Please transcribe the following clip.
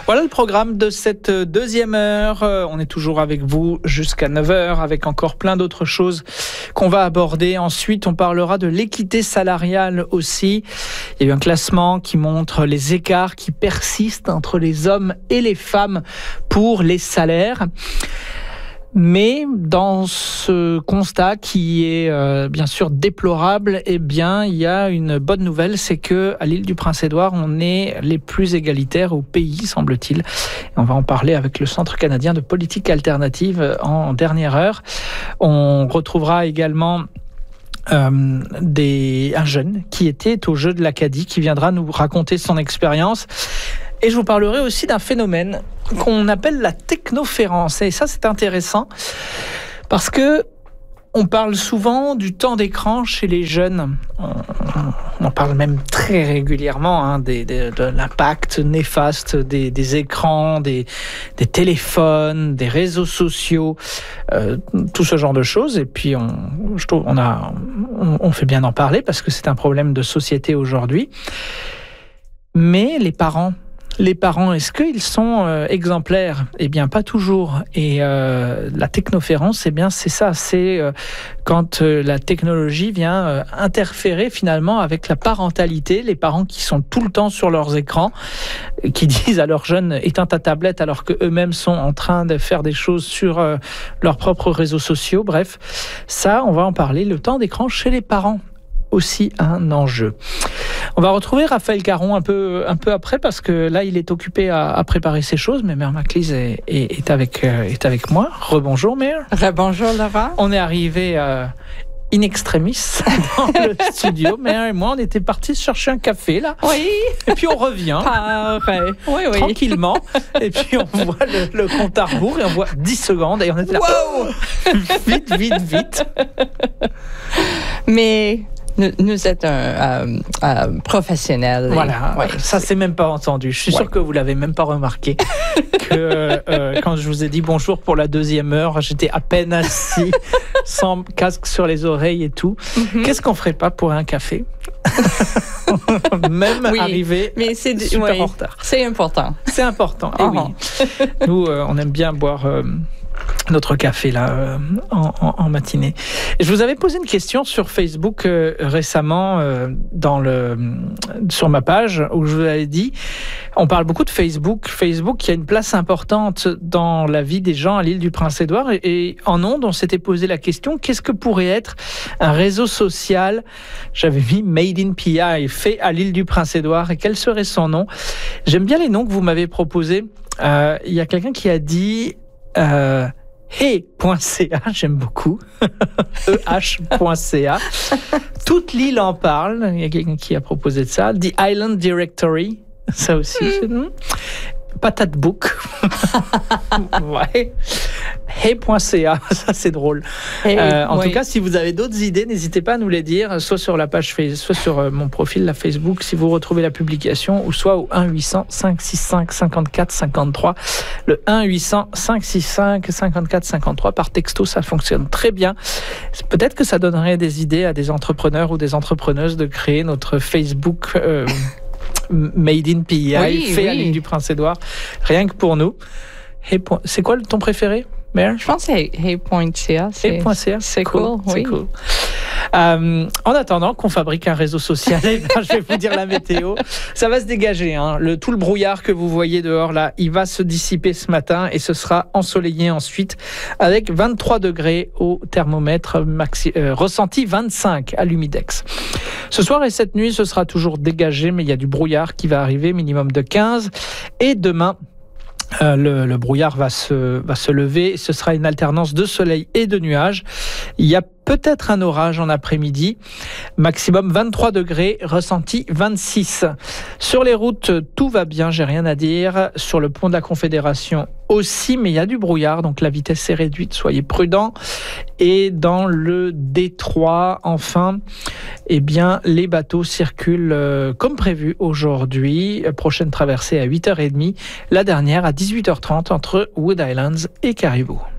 Voilà le programme de cette deuxième heure. On est toujours avec vous jusqu'à 9h avec encore plein d'autres choses qu'on va aborder. Ensuite, on parlera de l'équité salariale aussi. Il y a eu un classement qui montre les écarts qui persistent entre les hommes et les femmes pour les salaires. Mais dans ce constat qui est bien sûr déplorable, eh bien, il y a une bonne nouvelle, c'est que à l'île du Prince-Édouard, on est les plus égalitaires au pays, semble-t-il. Et on va en parler avec le Centre canadien de politique alternative en dernière heure. On retrouvera également un jeune qui était au jeu de l'Acadie, qui viendra nous raconter son expérience. Et je vous parlerai aussi d'un phénomène qu'on appelle la technoférence. Et ça, c'est intéressant parce que on parle souvent du temps d'écran chez les jeunes. On parle même très régulièrement de l'impact néfaste des écrans, des téléphones, des réseaux sociaux, tout ce genre de choses. Et puis, je trouve, on fait bien d'en parler parce que c'est un problème de société aujourd'hui. Mais les parents, est-ce qu'ils sont exemplaires ? Eh bien, pas toujours. Et la technoférence, eh bien, c'est ça. C'est quand la technologie vient interférer finalement avec la parentalité. Les parents qui sont tout le temps sur leurs écrans, qui disent à leurs jeunes « éteins ta tablette » alors qu'eux-mêmes sont en train de faire des choses sur leurs propres réseaux sociaux. Bref, ça, on va en parler. Le temps d'écran chez les parents, aussi un enjeu. On va retrouver Raphaël Caron un peu après parce que là il est occupé à préparer ses choses, mais Mère Maclise est avec moi. Rebonjour Mère. Rebonjour Laura. On est arrivé in extremis dans le studio. Mère et moi on était partis chercher un café là. Oui. Et puis on revient. Pareil. Oui. Tranquillement. Et puis on voit le compte à rebours et on voit 10 secondes et on était là. Wow. Vite. Mais nous êtes un professionnel. Voilà, ça c'est même pas entendu. Je suis sûr que vous l'avez même pas remarqué. Que quand je vous ai dit bonjour pour la deuxième heure, j'étais à peine assis, sans casque sur les oreilles et tout. Mm-hmm. Qu'est-ce qu'on ferait pas pour un café? Même arrivé super en retard. C'est important. C'est important, et oui. Nous, on aime bien boire notre café là en matinée. Et je vous avais posé une question sur Facebook récemment sur ma page où je vous avais dit, on parle beaucoup de Facebook qui a une place importante dans la vie des gens à l'île du Prince-Édouard et en ondes on s'était posé la question, qu'est-ce que pourrait être un réseau social, j'avais mis Made in PI, fait à l'île du Prince-Édouard, et quel serait son nom? J'aime bien les noms que vous m'avez proposés. Il y a quelqu'un qui a dit hey.ca, j'aime beaucoup. EH.ca. Toute l'île en parle. Il y a quelqu'un qui a proposé de ça. The Island Directory. Ça aussi, c'est Patate Book. Ouais. Hey.ca, ça c'est drôle. En tout cas, si vous avez d'autres idées, n'hésitez pas à nous les dire, soit sur la page Facebook, soit sur mon profil la Facebook, si vous retrouvez la publication, ou soit au 1-800-565-54-53. Le 1-800-565-54-53 par texto, ça fonctionne très bien. Peut-être que ça donnerait des idées à des entrepreneurs ou des entrepreneuses de créer notre Facebook Made in PI, à l'île du Prince-Édouard, rien que pour nous. C'est quoi ton préféré, Mère? Je pense que c'est hey.ca. Hey.ca, c'est cool. C'est cool. En attendant qu'on fabrique un réseau social, je vais vous dire la météo. Ça va se dégager. Tout le brouillard que vous voyez dehors, là, il va se dissiper ce matin et ce sera ensoleillé ensuite avec 23 degrés au thermomètre, ressenti 25 à l'humidex. Ce soir et cette nuit, ce sera toujours dégagé, mais il y a du brouillard qui va arriver, minimum de 15. Et demain, le brouillard va se lever. Ce sera une alternance de soleil et de nuages. Il y a peut-être un orage en après-midi. Maximum 23 degrés, ressenti 26. Sur les routes, tout va bien, j'ai rien à dire. Sur le pont de la Confédération aussi, mais il y a du brouillard, donc la vitesse est réduite, soyez prudents. Et dans le détroit, enfin, eh bien, les bateaux circulent comme prévu aujourd'hui. Prochaine traversée à 8h30, la dernière à 18h30 entre Wood Islands et Caribou.